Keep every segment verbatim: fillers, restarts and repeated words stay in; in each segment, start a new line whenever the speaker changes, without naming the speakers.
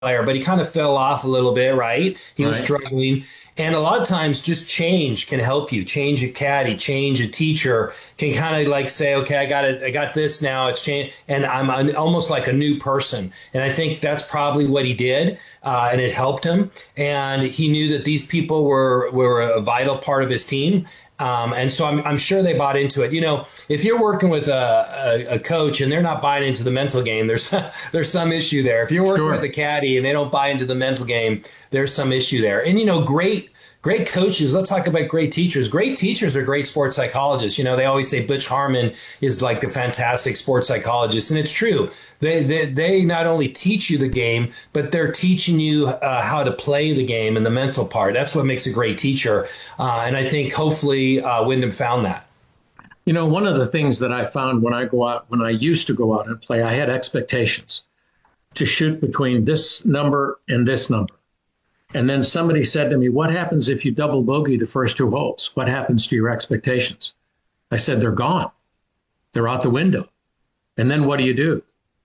player, but he kind of fell off a little bit, right? He was
Right.
struggling. And a lot of times just change can help you. Change a caddy, change a teacher can kind of like say, okay, I got it. I got this now. It's changed. And I'm an, almost like a new person. And I think that's probably what he did. Uh, and it helped him. And he knew that these people were, were a vital part of his team. Um, and so I'm, I'm sure they bought into it. You know, if you're working with a, a, a coach and they're not buying into the mental game, there's there's some issue there. If you're working
Sure.
with a caddy and they don't buy into the mental game, there's some issue there. And you know, great great coaches. Let's talk about great teachers. Great teachers are great sports psychologists. You know, they always say Butch Harmon is like the fantastic sports psychologist, and it's true. They they they not only teach you the game, but they're teaching you uh, how to play the game and the mental part. That's what makes a great teacher. Uh, and I think hopefully uh, Wyndham found that.
You know, one of the things that I found when I go out, when I used to go out and play, I had expectations to shoot between this number and this number. And then somebody said to me, what happens if you double bogey the first two holes? What happens to your expectations? I said, they're gone. They're out the window. And then what do you do?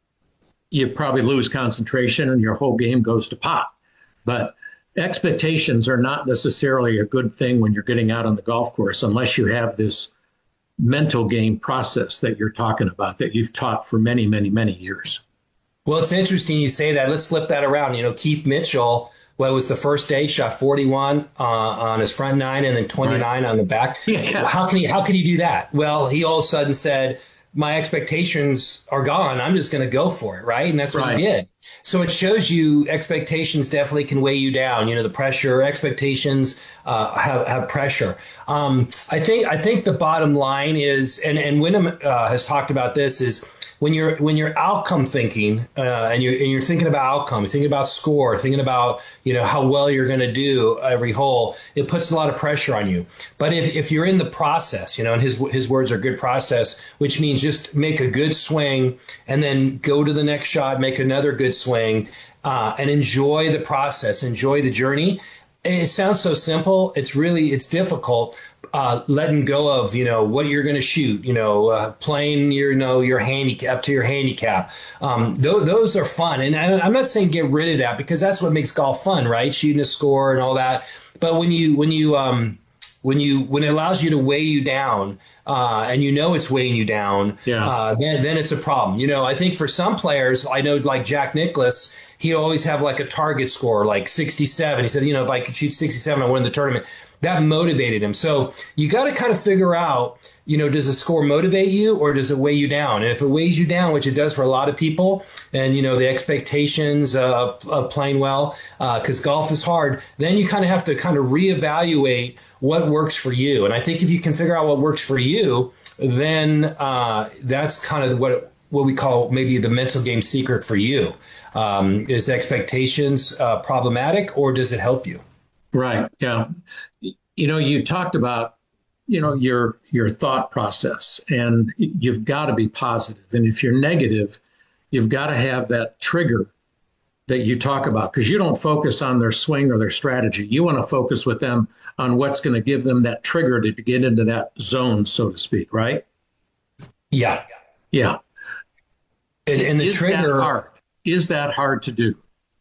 You probably lose concentration and your whole game goes to pot. But expectations are not necessarily a good thing when you're getting out on the golf course unless you have this mental game process that you're talking about that you've taught for many, many, many years.
Well, it's interesting you say that. Let's flip that around. You know, Keith Mitchell, well, it was the first day, shot forty-one uh, on his front nine and then twenty-nine right on the back.
Yeah.
How can he, how can he do that? Well, he all of a sudden said, my expectations are gone. I'm just going to go for it. Right. And that's what
Right.
he did. So it shows you expectations definitely can weigh you down. You know, the pressure, expectations uh, have, have pressure. Um, I think I think the bottom line is, and, and Wyndham uh, has talked about this, is when you're when you're outcome thinking uh, and you're and you're thinking about outcome, you're thinking about score, thinking about you know how well you're going to do every hole, it puts a lot of pressure on you. But if, if you're in the process, you know, and his his words are good process, which means just make a good swing and then go to the next shot, make another good swing, uh, and enjoy the process, enjoy the journey. It sounds so simple. It's really it's difficult. Uh, letting go of, you know, what you're going to shoot, you know, uh, playing your, you know, your handicap up to your handicap. Um, th- those are fun. And I, I'm not saying get rid of that because that's what makes golf fun, right? Shooting a score and all that. But when you, when you, um, when you, when it allows you to weigh you down, uh, and you know, it's weighing you down,
Yeah.
uh, then, then it's a problem. You know, I think for some players, I know like Jack Nicklaus, he always have like a target score, like sixty-seven. He said, you know, if I could shoot sixty-seven, I win the tournament. That motivated him. So you got to kind of figure out, you know, does the score motivate you or does it weigh you down? And if it weighs you down, which it does for a lot of people, and, you know, the expectations of, of playing well, because uh, golf is hard, then you kind of have to kind of reevaluate what works for you. And I think if you can figure out what works for you, then uh, that's kind of what what we call maybe the mental game secret for you. Um, is expectations uh, problematic or does it help you?
Right. Yeah. You know, you talked about, you know, your your thought process, and you've got to be positive. And if you're negative, you've got to have that trigger that you talk about, because you don't focus on their swing or their strategy. You want to focus with them on what's going to give them that trigger to, to get into that zone, so to speak. Right.
Yeah.
Yeah.
And, and the
Is
trigger.
that hard? Is that hard to do?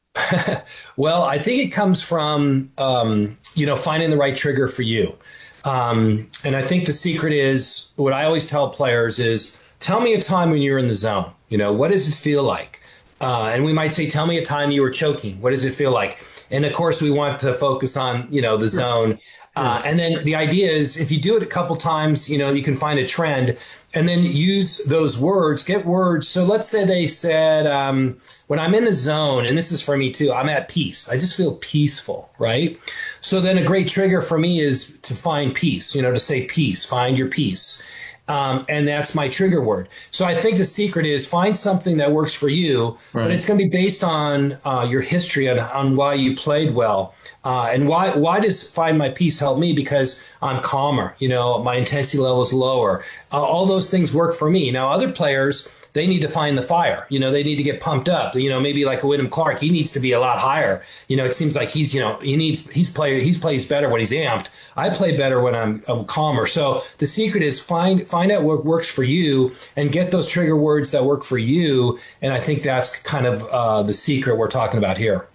Well, I think it comes from, um, you know, finding the right trigger for you. Um, and I think the secret is what I always tell players is tell me a time when you're in the zone. You know, what does it feel like? Uh, and we might say, tell me a time you were choking. What does it feel like? And of course, we want to focus on, you know, the zone. Uh, and then the idea is if you do it a couple times, you know, you can find a trend and then use those words, get words. So let's say they said, um, when I'm in the zone, and this is for me too, I'm at peace. I just feel peaceful, right? So then a great trigger for me is to find peace, you know, to say peace, find your peace. Um, and that's my trigger word. So I think the secret is find something that works for you, right. But it's going to be based on uh, your history and on why you played well. Uh, and why why does find my peace help me? Because I'm calmer, you know, my intensity level is lower. Uh, all those things work for me. Now, other players, they need to find the fire. You know, they need to get pumped up. You know, maybe like a Wyndham Clark, he needs to be a lot higher. You know, it seems like he's, you know, he needs, he's play, he's plays better when he's amped. I play better when I'm, I'm calmer. So the secret is find, find out what works for you and get those trigger words that work for you. And I think that's kind of uh, the secret we're talking about here.